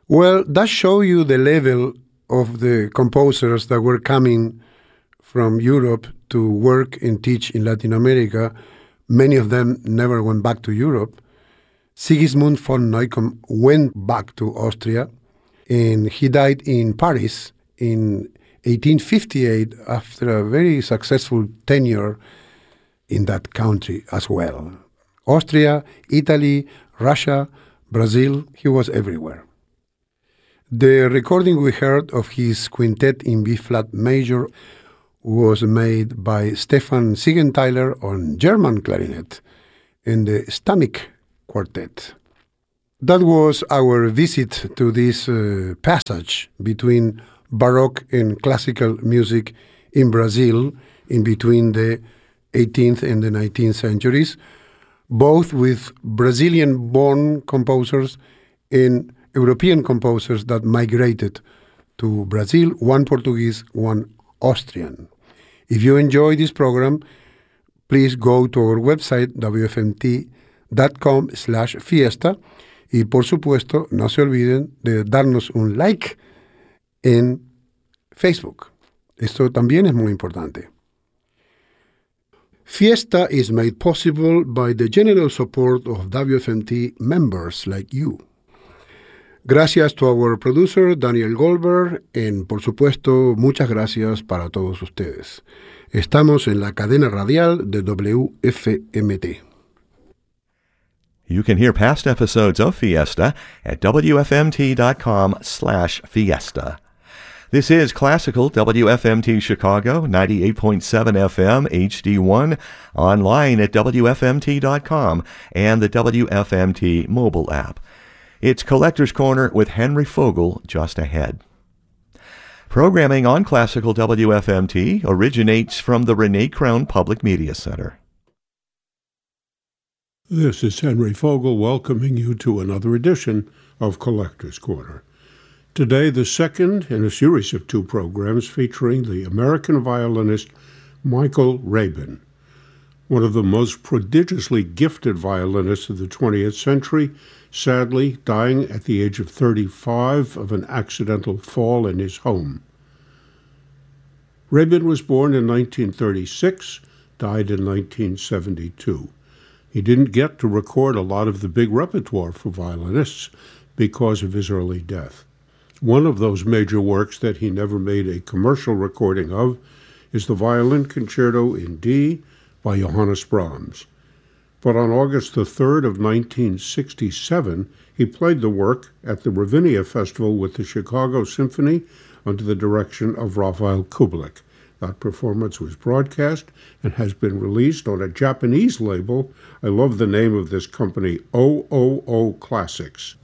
Well, that shows you the level of the composers that were coming from Europe to work and teach in Latin America. Many of them never went back to Europe. Sigismund von Neukomm went back to Austria, and he died in Paris in 1858 after a very successful tenure in that country as well. Austria, Italy, Russia, Brazil, he was everywhere. The recording we heard of his quintet in B-flat major was made by Stefan Siegenthaler on German clarinet and the Stammich Quartet. That was our visit to this passage between Baroque and classical music in Brazil in between the 18th and the 19th centuries, both with Brazilian-born composers and European composers that migrated to Brazil, one Portuguese, one Austrian. If you enjoy this program, please go to our website wfmt.com/fiesta y por supuesto no se olviden de darnos un like en Facebook. Esto también es muy importante. Fiesta is made possible by the generous support of WFMT members like you. Gracias to our producer, Daniel Goldberg, y por supuesto, muchas gracias para todos ustedes. Estamos en la cadena radial de WFMT. You can hear past episodes of Fiesta at WFMT.com/fiesta. This is Classical WFMT Chicago, 98.7 FM HD1, online at WFMT.com and the WFMT mobile app. It's Collector's Corner with Henry Fogel just ahead. Programming on Classical WFMT originates from the Renee Crown Public Media Center. This is Henry Fogel welcoming you to another edition of Collector's Corner. Today, the second in a series of two programs featuring the American violinist Michael Rabin, one of the most prodigiously gifted violinists of the 20th century, sadly dying at the age of 35 of an accidental fall in his home. Rabin was born in 1936, died in 1972. He didn't get to record a lot of the big repertoire for violinists because of his early death. One of those major works that he never made a commercial recording of is the Violin Concerto in D by Johannes Brahms. But on August the 3rd of 1967, he played the work at the Ravinia Festival with the Chicago Symphony under the direction of Rafael Kubelik. That performance was broadcast and has been released on a Japanese label. I love the name of this company, OOO Classics.